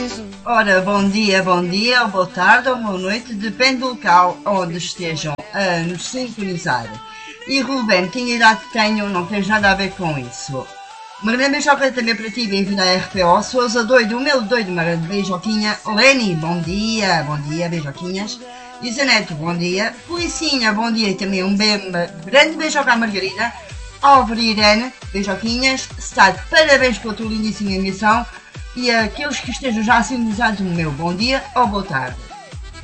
Ora, bom dia, ou boa tarde, ou boa noite, depende do local onde estejam a nos sintonizar. E Ruben, tinha a idade que tenho, não tens nada a ver com isso. Uma grande beijoca também para ti, bem-vindo à RPO. Sousa doido, o meu doido, uma grande beijoquinha. Leni, bom dia, beijoquinhas. E Zaneto, bom dia. Policinha, bom dia, e também um grande beijoca à Margarida. Álvaro e Irene, beijoquinhas. Stade, parabéns pela tua lindíssima emissão. E aqueles que estejam já sintonizados no meu bom dia ou boa tarde.